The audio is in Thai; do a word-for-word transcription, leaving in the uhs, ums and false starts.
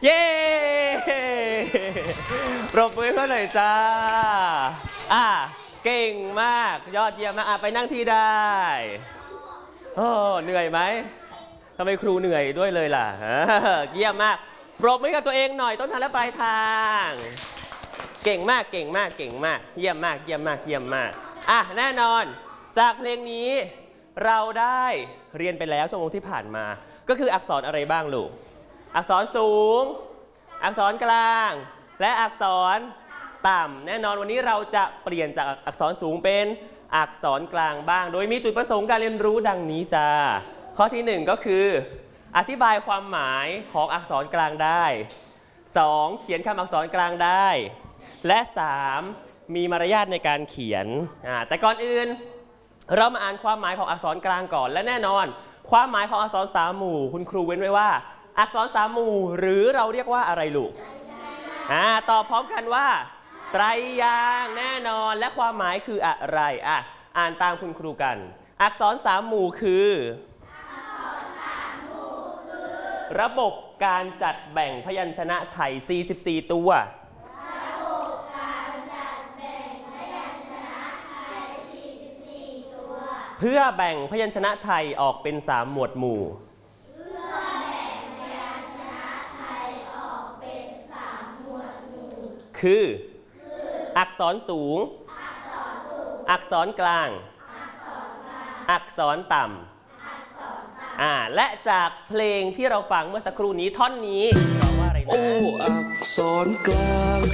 เย้ปรบมือเขาหน่อยจ้าอ่ะเก่งมากยอดเยี่ยมมากอ่ะไปนั่งที่ได้โอ้เหนื่อยไหมทำไมครูเหนื่อยด้วยเลยล่ะเยี่ยมมากปรบมือกับตัวเองหน่อยต้นทางและปลายทางเก่งมากเก่งมากเก่งมากเยี่ยมมากเยี่ยมมากเยี่ยมมากอ่ะแน่นอนจากเพลงนี้เราได้เรียนไปแล้วชั่วโมงที่ผ่านมาก็คืออักษรอะไรบ้างลูกอักษรสูงอักษรกลางและอักษรต่ำแน่นอนวันนี้เราจะเปลี่ยนจากอักษรสูงเป็นอักษรกลางบ้างโดยมีจุดประสงค์การเรียนรู้ดังนี้จ้าข้อที่หนึ่งก็คืออธิบายความหมายของอักษรกลางได้สองเขียนคำอักษรกลางได้และสามมีมารยาทในการเขียนแต่ก่อนอื่นเรามาอ่านความหมายของอักษรกลางก่อนและแน่นอนความหมายของอักษรสามหมู่คุณครูเว้นไว้ว่าอักษรสามหมู่หรือเราเรียกว่าอะไรลูกอ่าตอบพร้อมกันว่าไตรยางค์แน่นอนและความหมายคืออะไรอ่ะอ่านตามคุณครูกันอักษรสามหมู่คือระบบการจัดแบ่งพยัญชนะไทยสี่สิบสี่ตัวระบบการจัดแบ่งพยัญชนะไทยสี่สิบสี่ตัวเพื่อแบ่งพยัญชนะไทยออกเป็นสามหมวดหมู่เพื่อแบ่งพยัญชนะไทยออกเป็นสามหมวดหมู่คืออักษรสูงอักษรกลางอักษรต่ำอ่าและจากเพลงที่เราฟังเมื่อสักครู่นี้ท่อนนี้ร้องว่าอะไรนะโอ้อักษรกลาง